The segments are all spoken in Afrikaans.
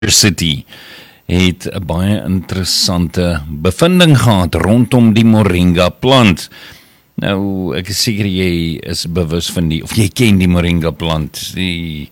University het 'n baie interessante bevinding gehad rondom die moringa plant. Nou, ek is seker jy is bewus van of jy ken die moringa plant. Die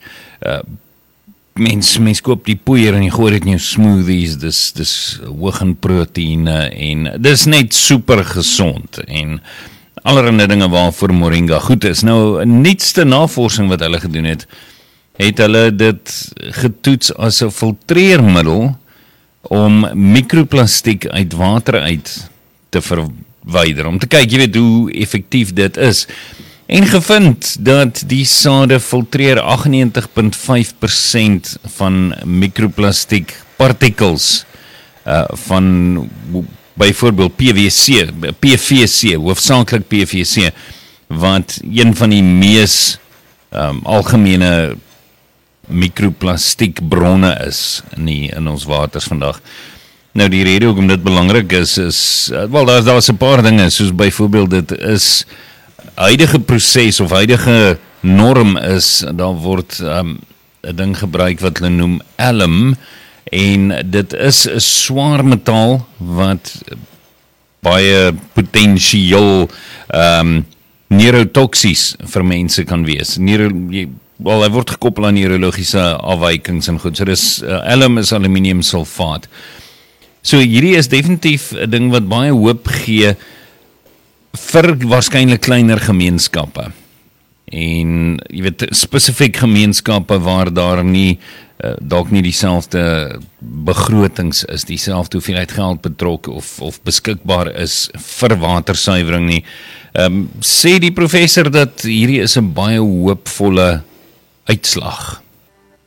mens koop die poeier en jy gooi dit in jou smoothies. Dis hoog in proteïene en dis net super gesond en allerlei dinge waarvoor moringa goed is. Nou, 'n nuutste navorsing wat hulle gedoen het hulle dit getoets as 'n filtreermiddel om microplastiek uit water uit te verwyder, om te kyk, jy weet, hoe effektief dit is. En gevind dat die sade filtreer 98.5% van microplastiek partikels van byvoorbeeld PVC, hoofsaaklik PVC, wat een van die mees algemene microplastiek bronne is in ons waters vandag. Nou, die rede hoekom dit belangrik is wel, daar's 'n paar dinge, soos byvoorbeeld dit is huidige proses of huidige norm is, daar word 'n ding gebruik wat hulle noem alum, en dit is 'n swaar metaal wat baie potensieel neurotoksies vir mense kan wees. Hy word gekoppel aan neurologiese afwykings en goed. So dis alum is aluminiumsulfaat. So hierdie is definitief 'n ding wat baie hoop gee vir waarskynlik kleiner gemeenskappe. En jy weet, spesifiek gemeenskappe waar daar dalk nie dieselfde begrotings is, dieselfde hoeveelheid geld betrok of beskikbaar is vir watersuiwering nie. Sê die professor dat hierdie is 'n baie hoopvolle uitslag.